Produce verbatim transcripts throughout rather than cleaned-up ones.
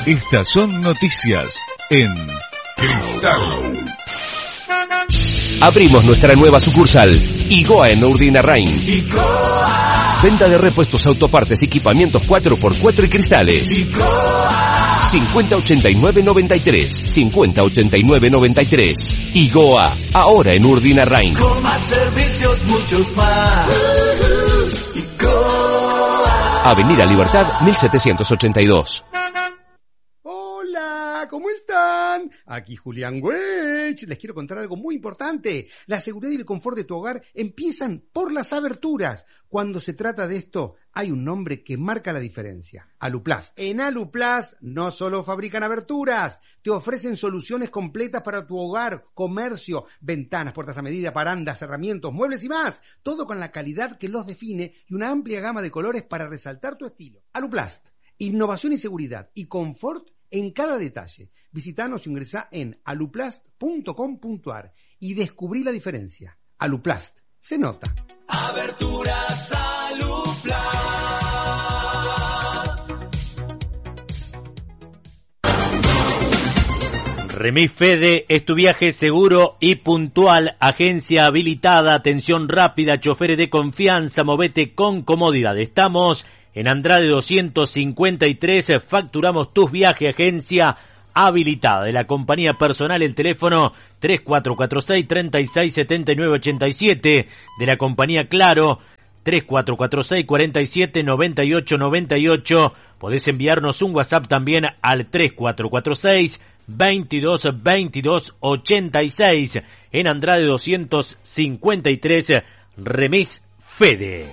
Estas son noticias en Cristal. Abrimos nuestra nueva sucursal, Igoa en Urdinarrain. Venta de repuestos, autopartes, equipamientos cuatro por cuatro y cristales. cincuenta ochenta y nueve noventa y tres. cincuenta ochenta y nueve noventa y tres. Igoa, ahora en Urdinarrain. Con más servicios, muchos más. Igoa. Avenida Libertad, mil setecientos ochenta y dos. ¿Cómo están? Aquí Julián Weich. Les quiero contar algo muy importante. La seguridad y el confort de tu hogar empiezan por las aberturas. Cuando se trata de esto, hay un nombre que marca la diferencia. Aluplast. En Aluplast no solo fabrican aberturas, te ofrecen soluciones completas para tu hogar, comercio, ventanas, puertas a medida, parandas, herramientas, muebles y más. Todo con la calidad que los define y una amplia gama de colores para resaltar tu estilo. Aluplast. Innovación y seguridad y confort en cada detalle. Visitanos o ingresá en aluplast punto com punto a r y descubrí la diferencia. Aluplast. Se nota. Aberturas Aluplast. Remis Fede es tu viaje seguro y puntual, agencia habilitada, atención rápida, choferes de confianza, movete con comodidad. Estamos en Andrade doscientos cincuenta y tres, facturamos tus viajes, agencia habilitada. De la compañía personal, el teléfono tres cuatro cuatro seis, tres seis siete nueve ocho siete. De la compañía Claro, tres cuatro cuatro seis, cuatro siete nueve ocho nueve ocho. Podés enviarnos un WhatsApp también al tres cuatro cuatro seis, veintidós veintidós ochenta y seis. En Andrade doscientos cincuenta y tres, Remis Fede.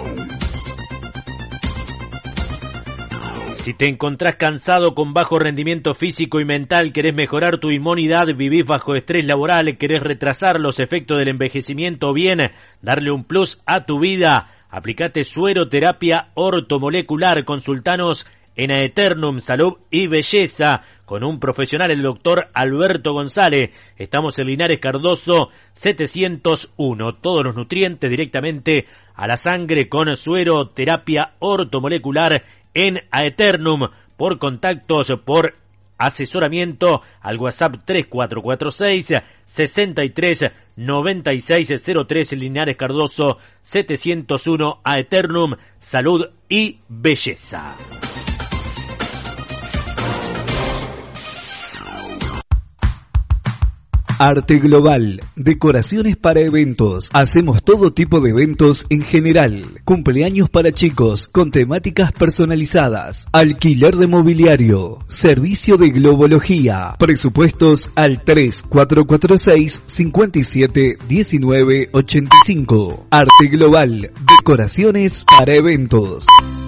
Si te encontrás cansado, con bajo rendimiento físico y mental, querés mejorar tu inmunidad, vivís bajo estrés laboral, querés retrasar los efectos del envejecimiento o bien darle un plus a tu vida, aplicate sueroterapia ortomolecular. Consultanos en Aeternum Salud y Belleza con un profesional, el doctor Alberto González. Estamos en Linares Cardoso setecientos uno. Todos los nutrientes directamente a la sangre con sueroterapia ortomolecular en Aeternum. Por contactos, por asesoramiento, al WhatsApp tres cuatro cuatro seis, sesenta y tres noventa y seis cero tres. Linares Cardoso setecientos uno. Aeternum Salud y Belleza. Arte Global, decoraciones para eventos. Hacemos todo tipo de eventos en general. Cumpleaños para chicos con temáticas personalizadas. Alquiler de mobiliario. Servicio de globología. Presupuestos al tres cuatro cuatro seis, cinco siete uno nueve ocho cinco. Arte Global, decoraciones para eventos.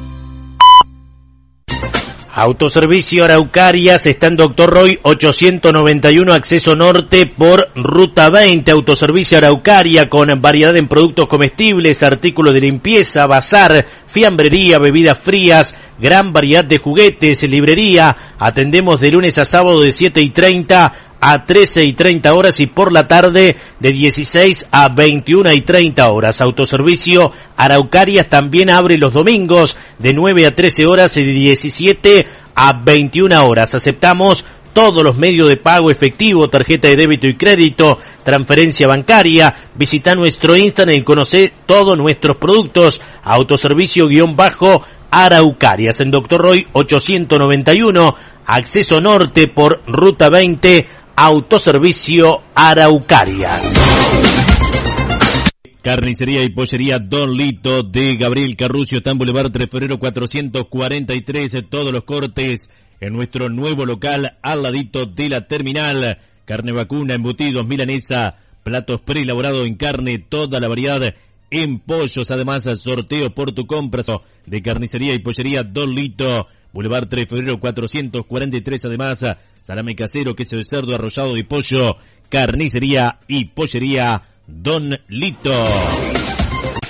Autoservicio Araucarias está en Doctor Roy ochocientos noventa y uno, acceso norte por Ruta veinte. Autoservicio Araucaria con variedad en productos comestibles, artículos de limpieza, bazar, fiambrería, bebidas frías, gran variedad de juguetes, librería. Atendemos de lunes a sábado de siete y treinta a trece y treinta horas y por la tarde de dieciséis a veintiuna y treinta horas. Autoservicio Araucarias también abre los domingos de nueve a trece horas y de diecisiete a veintiuna horas. Aceptamos todos los medios de pago efectivo, tarjeta de débito y crédito, transferencia bancaria. Visita nuestro Instagram y conoce todos nuestros productos. Autoservicio guión bajo Araucarias en Doctor Roy ochocientos noventa y uno, acceso norte por Ruta veinte. Autoservicio Araucarias. Carnicería y pollería Don Lito de Gabriel Carrucio, está en Boulevard tres de Febrero cuatrocientos cuarenta y tres. Todos los cortes en nuestro nuevo local al ladito de la terminal. Carne vacuna, embutidos, milanesa, platos preelaborados en carne, toda la variedad en pollos. Además, sorteo por tu compra de Carnicería y pollería Don Lito. Boulevard tres de Febrero cuatrocientos cuarenta y tres. Además, salame casero, queso de cerdo, arrollado de pollo. Carnicería y pollería Don Lito.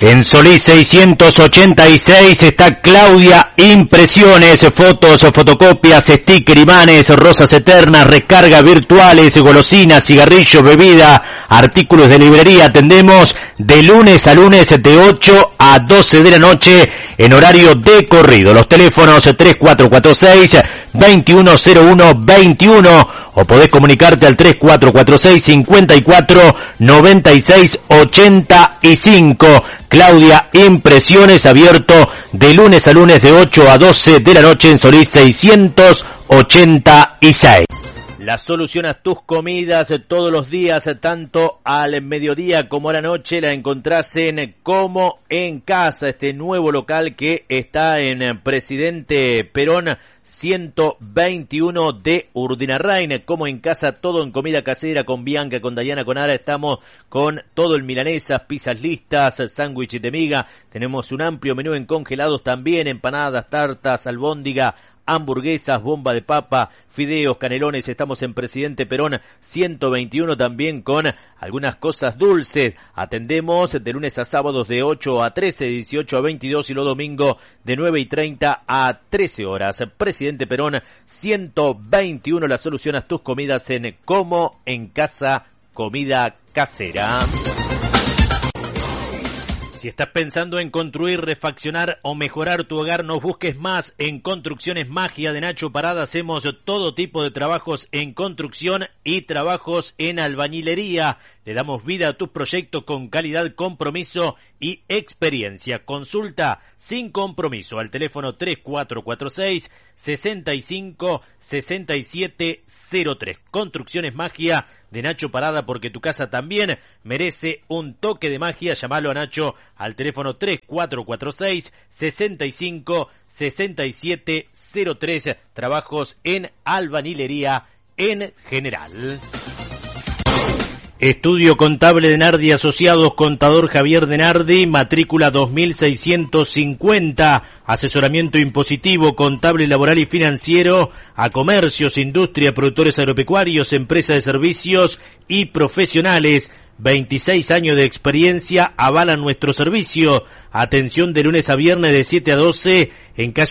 En Solís seiscientos ochenta y seis está Claudia Impresiones, fotos, fotocopias, sticker, imanes, rosas eternas, recargas virtuales, golosinas, cigarrillos, bebida, artículos de librería. Atendemos de lunes a lunes de ocho a doce de la noche en horario de corrido. Los teléfonos tres cuatro cuatro seis, veintiuno cero uno veintiuno o podés comunicarte al tres cuatro cuatro seis, cincuenta y cuatro, noventa y seis, ochenta y cinco. Claudia Impresiones, abierto de lunes a lunes de ocho a doce de la noche en Solís seiscientos ochenta y seis. La solución a tus comidas todos los días, tanto al mediodía como a la noche, la encontrás en Como en Casa, este nuevo local que está en Presidente Perón ciento veintiuno de Urdinarrain. Como en Casa, todo en comida casera, con Bianca, con Dayana, con Ara. Estamos con todo el milanesas, pizzas listas, sándwiches de miga. Tenemos un amplio menú en congelados también, empanadas, tartas, albóndiga, hamburguesas, bomba de papa, fideos, canelones. Estamos en Presidente Perón ciento veintiuno también con algunas cosas dulces. Atendemos de lunes a sábados de ocho a trece, dieciocho a veintidós y los domingos de nueve y treinta a trece horas. Presidente Perón ciento veintiuno, la solución a tus comidas en Como en Casa, comida casera. Si estás pensando en construir, refaccionar o mejorar tu hogar, no busques más. En Construcciones Magia de Nacho Parada hacemos todo tipo de trabajos en construcción y trabajos en albañilería. Le damos vida a tus proyectos con calidad, compromiso y experiencia. Consulta sin compromiso al teléfono tres cuatro cuatro seis, sesenta y cinco, sesenta y siete cero tres. Construcciones Magia de Nacho Parada, porque tu casa también merece un toque de magia. Llamalo a Nacho al teléfono tres cuatro cuatro seis, sesenta y cinco, sesenta y siete cero tres. Trabajos en albañilería en general. Estudio Contable de Nardi Asociados, contador Javier de Nardi, matrícula dos mil seiscientos cincuenta, asesoramiento impositivo, contable, laboral y financiero a comercios, industria, productores agropecuarios, empresas de servicios y profesionales. veintiséis años de experiencia avalan nuestro servicio. Atención de lunes a viernes de siete a doce en calle